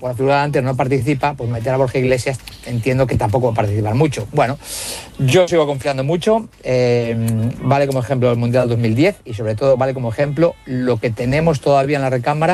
la figura delantero no participa, pues meter a Borja Iglesias entiendo que tampoco va a participar mucho. Bueno, yo sigo confiando mucho, vale como ejemplo el Mundial 2010 y sobre todo vale como ejemplo lo que tenemos todavía en la recámara